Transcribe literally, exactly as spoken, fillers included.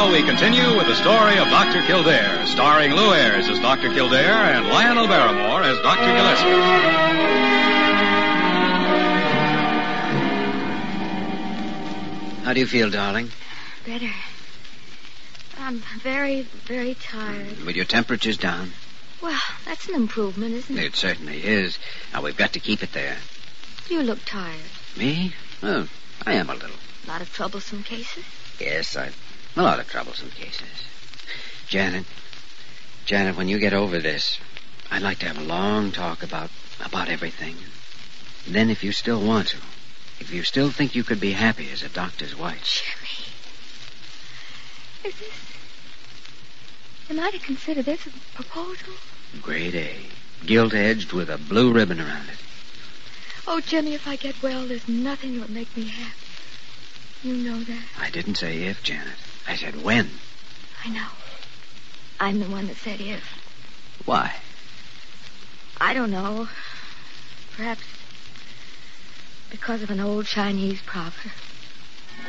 now we continue with the story of Doctor Kildare, starring Lou Ayres as Doctor Kildare and Lionel Barrymore as Doctor Gillespie. How do you feel, darling? Better. I'm very, very tired. With your temperature's down? Well, that's an improvement, isn't it? It certainly is. Now, we've got to keep it there. You look tired. Me? Oh, I am a little. A lot of troublesome cases? Yes, I've a lot of troublesome cases. Janet, Janet, when you get over this, I'd like to have a long talk about, about everything. Then if you still want to, if you still think you could be happy as a doctor's wife. Jimmy. Is this... Am I to consider this a proposal? Grade A. Gilt-edged with a blue ribbon around it. Oh, Jimmy, if I get well, there's nothing that would make me happy. You know that. I didn't say if, Janet. I said when. I know. I'm the one that said if. Why? I don't know. Perhaps because of an old Chinese proverb.